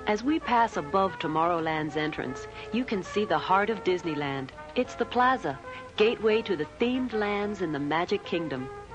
As we pass above Tomorrowland's entrance, you can see the heart of Disneyland. It's the plaza, gateway to the themed lands in the Magic Kingdom.